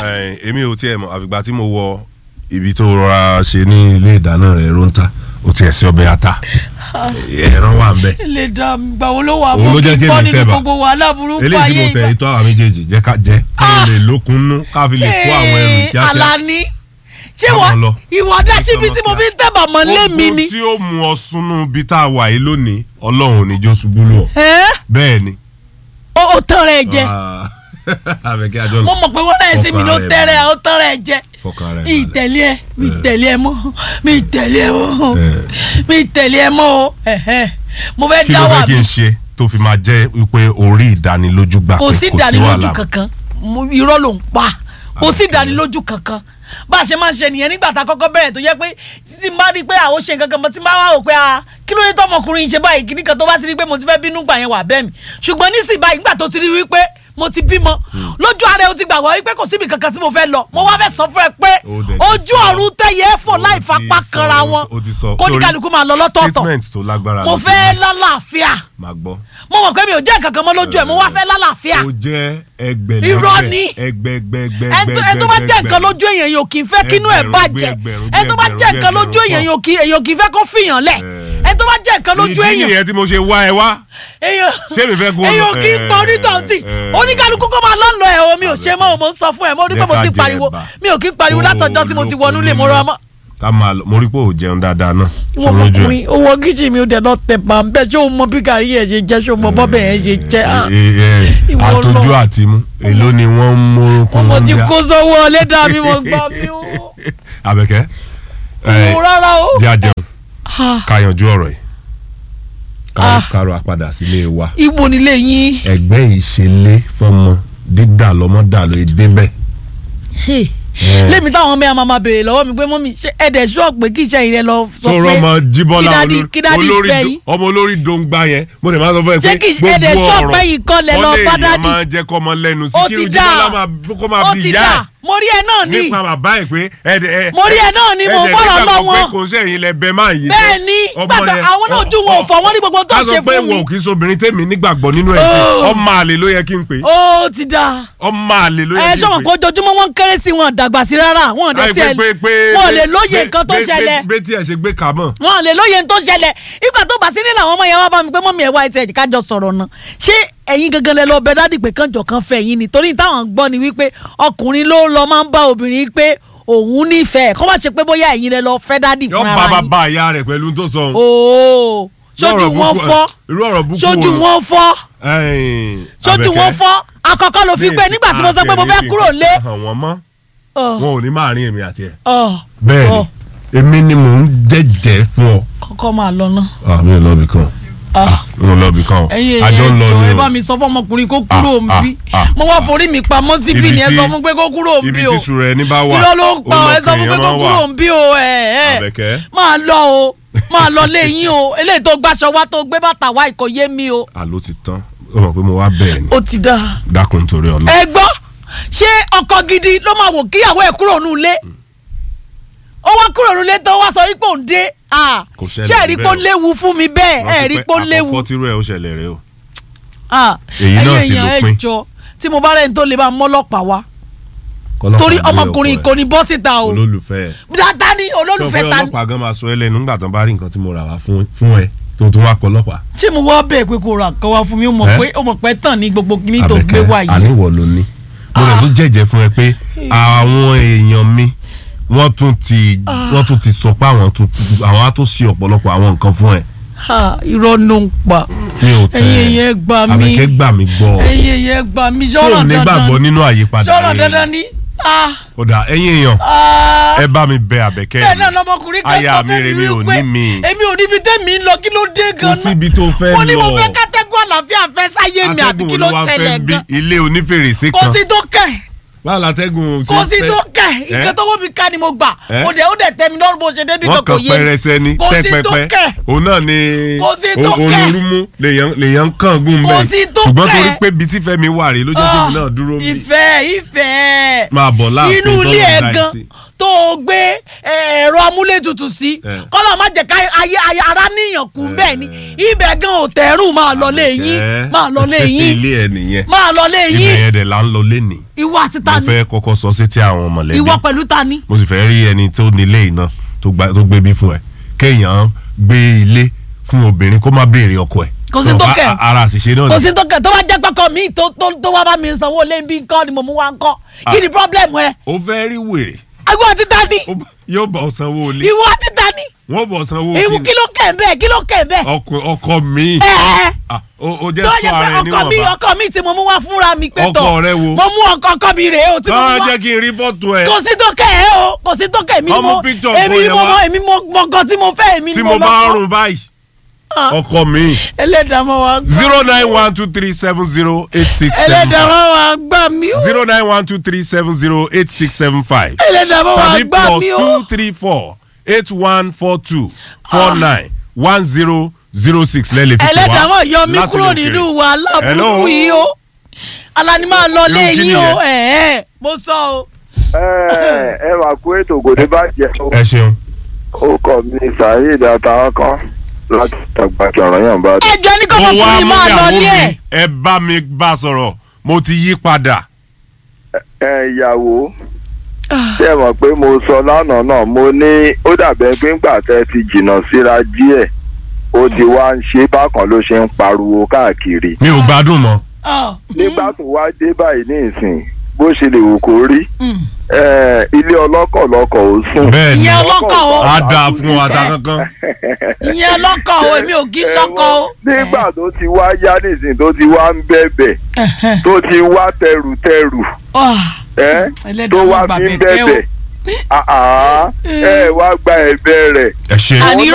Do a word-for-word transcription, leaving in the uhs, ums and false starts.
èmi ò tiẹ̀ mọ̀ àfìgbà tí mo wọ ibi tó rọra ṣe ní ilé ìdáná rẹ̀ ronta ó tiẹ̀ sí ọbẹ̀ ata ẹran wà ń bẹ. ilé dá gbà wo ló wà mọ́ kí n bọ́ nínú gbogbo wàhálà burúkú ayé eléyìí tí mo tẹ̀ ìtọ́ àwọn méjèèjì jẹ́ ká jẹ́ ká lè lókun nú ká fi lè kó àwọn ẹrù kíákíá. Àlàní ṣé wọ́n ìwọ dá síbi tí mo fi ń tẹ̀bà mọ́ lé mi ni. ogun tí ó mú ọ súnú bí tá a wà yìí lónìí ọlọ́run ò ní jó ṣubú lọ. bẹ́ẹ̀ ni. ó tán rẹ̀ jẹ mo mọ̀ pé wọ́n náà sí mi ló tẹ́rẹ̀ ó tán rẹ̀ jẹ mi tẹ̀lé ẹ mi tẹ̀lé ẹ mọ́ mi tẹ̀lé ẹ mọ́ mi tẹ̀lé ẹ mọ́ o mo fẹ́ dá wà mí. kí ló fẹ́ kí n ṣe tó fi máa jẹ́ pé orí ìdánilójú gbà pé kò sí wàhálà. kò sí ìdánilójú kankan irọ́ ló ń pa kò sí ìdánilójú kankan bá a ṣe máa ń ṣe nìyẹn nígbà tá a kọ́kọ́ bẹ̀rẹ̀ tó yẹ pé títí máa rí i pé àwọn ṣe nǹkan kan mọ́ tí máa wá wò pé kí ló dé tọmọkùnrin ṣe báyìí kíní kan tó bá sì rí i pé mo ti fẹ́ bínú gbà yẹn wà bẹ́ẹ̀ mi ṣùgbọ́n nísìnyí báyìí nígbà tó ti rí wípé mo ti bímọ lójú ara ẹ o ti gbàgbọ́ wípé kò síbi kankan tí mo fẹ́ lọ mo wá fẹ́ sọ fún ẹ pé ojú ọ̀run tẹ̀yẹ fò láì fapá kanra wọn kó ní kálukú máa lọ lọ́tọ̀ọ̀tọ̀ mo fẹ́ lálàáfíà mo mọ̀ pé mi ò jẹ́ nǹkan kan mọ́ lójú ẹ̀ mo wá fẹ́ lálàáfíà o jẹ́ ẹgbẹ̀lẹ́gbẹ̀ irọ́ ni ẹgbẹ̀gbẹ̀gbẹ̀ ẹ tó bá jẹ́ nǹkan lójú èèyàn yóò kì í fẹ́ kínú ẹ̀ bàjẹ́ ẹ tó bá jẹ́ nǹkan lójú èèyàn yóò kì í fẹ́ kó fìyàn lẹ̀ ẹ tó bá jẹ́ nǹkan lójú èèyàn. ìdí nìyẹn tí mo ṣe wá ẹ wá ṣé mi fẹ́ kó èèyàn kì í pọ̀ onítọ̀ọ̀tì oníkálukú kó máa lọ́nà ẹ̀ o mi ò ṣe mọ́ o mo ń sọ fún ẹ mo rí pé mo ti pariwo mi ò kí ń pariwo látọjọ́ tí mo ti wọnú lè mo rọ ọmọ. ká máa lọ mo rí pé ò jẹun dáadáa náà. ìwọ ọmọkùnrin owó gíjì mi ò dẹ̀ lọ tẹ̀ bá ń bẹ́ ṣé o mọ bí gàrí ẹ̀ ṣe jẹ́ ṣé o mọ bọ́bẹ̀ ẹ̀ ṣe jẹ́. àtọjú àti mú èló ni wọ́n ń mú kún un bí. ọmọ ti kó sọ́wọ́ ọlẹ́dàá mi mo gbà mí o. Àbẹ̀kẹ́ ìwọ rárá o. jẹ́ àjẹun ká yanjú ọ̀rọ̀ yìí kárò àpadà sílé wa. ibo nílé yín. ẹgbẹ́ ìṣẹ̀lẹ̀ fọmọ dídà lọ́mọdà ló dé bẹ́ẹ̀. lẹ́mi táwọn ọmọ ẹ̀ máa máa béèrè lọ́wọ́ mi pé mọ́mí ṣé ẹ̀dẹ̀ ṣọ́ pé kí iṣẹ́ ìrẹ́ lọ sọ pé sọ̀rọ̀ ọmọ Jíbọ́lá olórí ọmọ olórí dóńgbà yẹn mo lè máa sọ fún ẹ pé gbogbo ọ̀rọ̀ ọ̀rọ̀ ọ̀lẹ́ yẹn máa jẹ́ kọ́ ọmọ lẹ́nu sí kí Jíbọ́lá kó máa bí ìyá ẹ̀ mo rí ẹ náà ni nípa bàbá ẹ pé ẹdẹ mo rí ẹ náà ni mo fọ̀rọ̀ lọ wọn kò ṣe yín lẹ bẹ máa yìí. bẹ́ẹ̀ ni gbàtà àwọn náà ojú wọn ò fọ wọn ní gbogbo tó ṣe fún mi. ká sọ pé wọn ò kí n sobìnrin tèmi nígbàgbọ́ nínú ẹ̀sìn ọmọ àlè ló yẹ kí n pè. ó ti da ọmọ àlè ló yẹ kí n pè. ẹ sọmọ pé ojoojúmọ́ wọn kéré sí wọn dàgbà sí rárá wọn ò dé tiẹ̀ wọn ò lè lóye nǹkan tó ṣẹlẹ̀ gbé tí ẹ ṣe gbé kà mọ́. wọn ò lè lóye nǹkan tó ṣẹlẹ̀ ìgbà tó bá sí nílẹ̀ àwọn ọmọ yẹn wá bá mi pé mọ́mí ẹ̀ wá ẹ̀ tiẹ̀ kájọ sọ̀rọ̀ náà ṣé ẹ̀yin gangan lẹ lọ bẹ dádì pé kànjọ kan fẹ́ yín ni torí táwọn gbọ́ ni wípé ọkùnrin ló lọ máa ń bá obìnrin pé òun nífẹ̀ẹ́ kọ́ máa ṣe pé bóyá ẹ̀yin lẹ lọ fẹ́ dádì fún ara yín. yọ bá bàbá ìyá rẹ̀ pẹ̀lú tó sọ. ooo sójú wọn fọ́ sójú wọn fọ́ sójú wọn fọ́ àkọ́kọ́ ló fi gbé nígbà tí mo sọ pé mo fẹ́ kúrò lé. àwọn mọ́ wọn ò ní máa rin èmi àti ẹ̀. bẹ́ẹ̀ ni èmi ni mò ń jẹ́jẹ́ fún ọ. kọ́kọ́ máa lọ ná. àmì ẹ̀ lọ́ọ̀bì kan mo lọ bí kan àjọ ń lọ ní o. ẹ bá mi sọ fún ọmọkùnrin kó kúrò nbí mo wá forí mi pamọ́ síbí ni ẹ sọ fún pé kó kúrò nbí o ibi tí sùúrù ẹ ní bá wà irọ́ ló ń pa ẹ sọ fún pé kó kúrò nbí o ẹ ẹ máa lọ o máa lọ léyìn o eléyìí tó gbàṣọ wá tó gbé bàtà wá ìkò yé mi o. àló ti tán ó mọ̀ pé mo wá bẹ́ẹ̀ ni. ó ti dá. dákun torí ọlọ. ẹ gbọ́ ṣé ọkọ gidi ló máa wò kíyàwó ẹ̀ kúrò nù ilé ó wá kúrò nù ilé tó wá sọ wípé òun dé ṣé ẹ̀rí pé ó léwu fún mi bẹ́ẹ̀ ẹ̀rí pé ó léwu. àkọ́kọ́ tí irú ẹ̀ ó ṣẹlẹ̀ rẹ o. èyí náà sì ló pin. ẹ̀yin èèyàn ẹ jọ tí mo bá rẹ̀ ń tó lè máa mọ́lọ́pàá wá torí ọmọkùnrin kò ní bọ́ síta o. olólùfẹ́ ta ni olólùfẹ́ ta ni. ọlọ́pàá gan máa sọ ẹ lẹ́nu nígbà tó bá rí nǹkan tí mo rà wá fún ẹ tó tún wá kọ ọlọ́pàá. ṣé mo wá bẹ́ẹ̀ pé kò rà kọ́ wá fún mi ó mọ̀ pé ó mọ̀ pé tàn ní gbogbo kíní tó gbé wá yìí. àbẹ̀kẹ́ àníwọ̀ ló ní mo lè tún jẹ́jẹ́ fún ẹ pé àwọn èèyàn mi wọ́n tún ti wọ́n tún ti sọ pé àwọn tún àwọn á tún ṣe ọ̀pọ̀lọpọ̀ àwọn nǹkan fún ẹ. irọ́ ló ń pa ẹ̀yin yẹn gbà mí Àbẹ̀kẹ́ gbà mí gbọ́ ẹ̀yin yẹn gbà mí sọ̀rọ̀ dandan tí ò ní gbàgbọ́ nínú àyípadà rẹ̀ sọ̀rọ̀ dandan ni. ó dà ẹ̀yin èèyàn ẹ bá mi bẹ Àbẹ̀kẹ́ bẹ́ẹ̀ náà lọmọkùnrin kan sọ fún mi wípé èmi ò níbi tẹ́mi ń lọ kí ló dé gan-an kò síbi tó fẹ́ lọ mo ní mo fẹ́ kátẹ́gùn àlàáfíà fẹ́ sáyé mi àbí kí ló ṣẹlẹ̀ gan-an ilé onífèrèsé kan kò sí tó kẹ̀ báwo la tẹ́gùn kò sí tó kẹ̀ ìkẹ́ tó wọ́n mi ká ni mo gbà ó dẹ̀ ó dẹ̀ tẹ́ mi lọ́rùn bó ṣe débi kan kò yé mi wọ́n kàn pẹrẹsẹ ni tẹ́pẹpẹ òun náà ni olórúmú lèyàn kàn gún bẹ́ẹ̀ ṣùgbọ́n torí pé bíi tí Fẹ́mi wà rí ló jẹ́ kí mi náà dúró mi. ìfẹ́ ìfẹ́ máa bọ̀ láàfin inú ilé ẹ̀ gan tó o gbé ẹ̀rọ amúlétutù sí kọ́lọ́ má jẹ́ ká ayé ara níyàn kú bẹ́ẹ̀ ni ibẹ̀ gan ò tẹ̀rùn máa lọ lé yín máa lọ lé yín ilé ẹ nìyẹn máa lọ lé yín ibẹ̀ yẹn dẹ̀ là ń lọ lé ní. ìwọ àti ta ni mo fẹ́ kọ́kọ́ sọ sí ti àwọn mọ̀lẹ́bí ìwọ pẹ̀lú ta ni. mo sì fẹ́ rí ẹni tó nílé iná tó gbé bí fún ẹ kéèyàn gbé ilé fún obìnrin kó má béèrè ọkọ ẹ. kò sí tó kẹ ara àṣìṣe náà ni. kò sí tó kẹ tó bá jẹ́ pẹ́kọ̀ mi tó tó wá bá mi sanwó lé bí nǹkan ni mo mú wá ń kọ́ kí ni problem ẹ. o fẹ́ rí wèrè. ìwọ àti ta ni. yóò bọ̀ sanwó ilé. ìwọ àti ta ni. wọ́n bọ̀ sanwó ilé. ìwọ kí ló kẹ̀ ń bẹ́ẹ̀ kí ló kẹ̀ ń bẹ́ẹ̀. ọkọ ọkọ mi. ẹ ẹ o jẹ́ sọ ara ẹ níwọ̀nba. ọkọ mi ọkọ mi tí mo mú wá fúnra mi pé tọ̀ ọkọ rẹ wo. mo mú ọkọ mi rèé o tí mo mú wá. sọ jẹ́ kí n rí fọ́tò ẹ. kò sí tó kẹ̀ ẹ́ o kò sí tó kẹ̀ mí mo èmi mo èmi mo nǹkan tí mo fẹ́ èmi tí mo lọ́kọ́. mo bá rùn báyìí ọkọ mi. ẹlẹ́dàá máa wá gbà mí. zero nine one two three seven zero eight six seven five. ẹlẹ́dàá máa wá gbà mí o. zero nine one two three seven zero eight six seven five. ẹlẹ́dàá máa wá gbà mí o. tàbí plus two three four eight one four two four nine one zero zero six lẹ́lẹ̀ fi wá. ẹlẹ́dàá máa yọ mí kúrò nínú wàhálà burúkú yìí o. alani máa lọ lé yín o ẹ ẹ mo sọ o. ẹ ẹ wà kó ètò ògòdè bá jẹ. ẹ ṣeun. ó kọ mi Saheed àtàwọn kan láti tàgbàjọ ọ̀rọ̀ yàn bá. ẹ jọ ní kọ́mọkùnrin máa lọ ní ẹ. ẹ bá mi bá sọ̀rọ̀ mo ti yí padà. ẹ ìyàwó ṣé ẹ mọ̀ pé mo sọ lánàá náà mo ní ó dàbẹ̀ pé ńgbà tẹ́ ti jìnnà síra díẹ̀ ó ti wá ń ṣe bákan ló ṣe ń pariwo káàkiri. mi ò gbádùn mọ́. nígbà tó wá dé báyìí ní ìsìn bó ṣe lè wò kó rí ilé ọlọ́kọ̀ lọ́kọ̀ ò sùn. bẹ́ẹ̀ni ìyẹn ọlọ́kọ̀ o. a dáa fún ata kankan. ìyẹn ọlọ́kọ̀ o èmi ò kí sọ́kọ̀ o. nígbà tó ti wá yá nísìn tó ti wá ń bẹ̀bẹ̀ tó ti wá tẹrùtẹrù tó wá fi ń bẹ̀bẹ̀ ẹ wá gba ẹ̀bẹ̀ rẹ̀. ẹ ṣe. àní